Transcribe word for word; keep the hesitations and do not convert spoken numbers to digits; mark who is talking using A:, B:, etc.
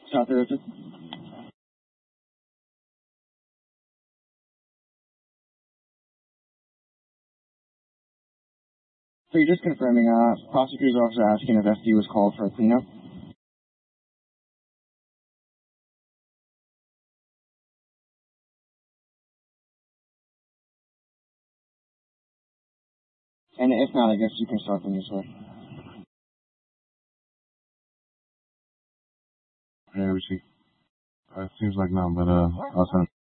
A: South Richard. So you're just confirming, uh, prosecutor's officer asking if S D was called for a cleanup? And if not, I guess you can start from this way.
B: Yeah, we see. Uh, it seems like no, but uh, I'll send